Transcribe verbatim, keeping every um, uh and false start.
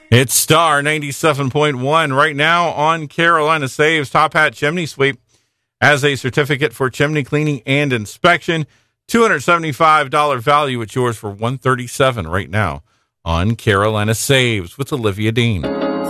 It's Star ninety-seven point one right now on Carolina Saves Top Hat Chimney Sweep as a certificate for chimney cleaning and inspection. two hundred seventy-five dollars value. It's yours for one hundred thirty-seven dollars right now on Carolina Saves with Olivia Dean.